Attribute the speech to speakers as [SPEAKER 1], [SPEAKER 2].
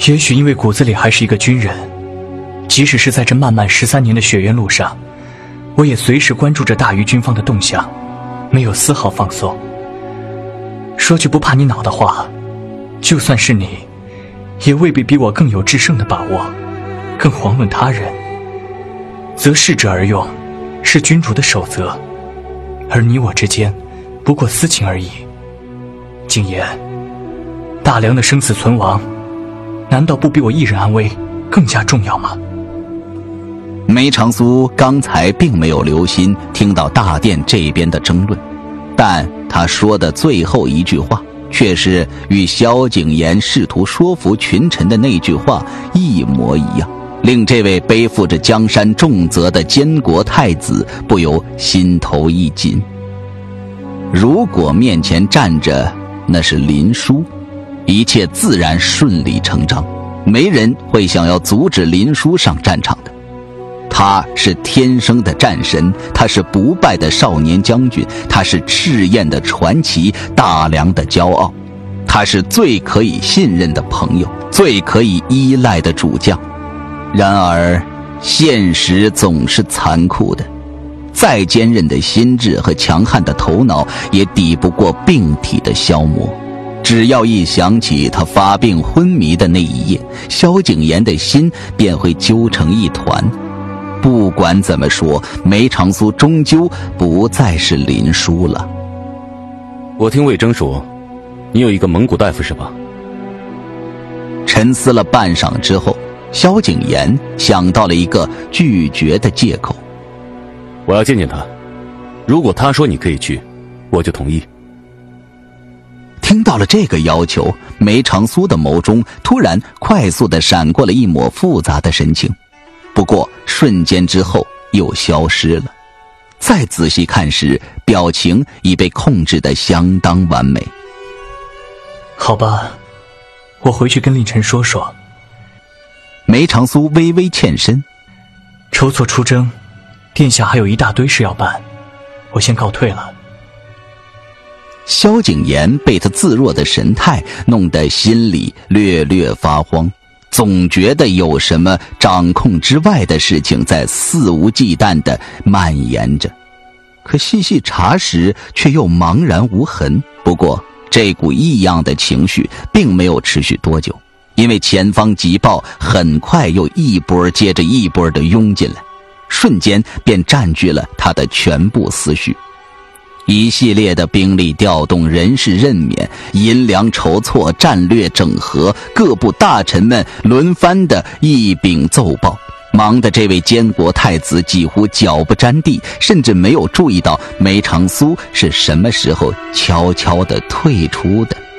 [SPEAKER 1] 也许因为骨子里还是一个军人，即使是在这漫漫13年的雪原路上，我也随时关注着大余军方的动向，没有丝毫放松。说句不怕你恼的话，就算是你，也未必比我更有制胜的把握，更遑论他人。择适者而用，是君主的守则，而你我之间，不过私情而已。景言，大梁的生死存亡，难道不比我一人安危更加重要吗？
[SPEAKER 2] 梅长苏刚才并没有留心听到大殿这边的争论，但他说的最后一句话却是与萧景琰试图说服群臣的那句话一模一样，令这位背负着江山重责的监国太子不由心头一紧。如果面前站着那是林殊，一切自然顺理成章，没人会想要阻止林殊上战场的。他是天生的战神，他是不败的少年将军，他是赤焰的传奇，大梁的骄傲，他是最可以信任的朋友，最可以依赖的主将。然而现实总是残酷的，再坚韧的心智和强悍的头脑也抵不过病体的消磨。只要一想起他发病昏迷的那一夜，萧景琰的心便会揪成一团。不管怎么说，梅长苏终究不再是林殊了。
[SPEAKER 3] 我听魏征说，你有一个蒙古大夫是吧？
[SPEAKER 2] 沉思了半晌之后，萧景琰想到了一个拒绝的借口。
[SPEAKER 3] 我要见见他，如果他说你可以去，我就同意。
[SPEAKER 2] 听到了这个要求，梅长苏的眸中突然快速地闪过了一抹复杂的神情，不过瞬间之后又消失了。再仔细看时，表情已被控制得相当完美。
[SPEAKER 1] 好吧，我回去跟令臣说说。
[SPEAKER 2] 梅长苏微微欠身，
[SPEAKER 1] 筹措出征，殿下还有一大堆事要办，我先告退了。
[SPEAKER 2] 萧景琰被他自若的神态弄得心里略略发慌，总觉得有什么掌控之外的事情在肆无忌惮地蔓延着，可细细查时却又茫然无痕。不过这股异样的情绪并没有持续多久，因为前方急报很快又一波接着一波地涌进来，瞬间便占据了他的全部思绪。一系列的兵力调动、人事任免、银粮筹措、战略整合，各部大臣们轮番的一禀奏报，忙得这位监国太子几乎脚不沾地，甚至没有注意到梅长苏是什么时候悄悄地退出的。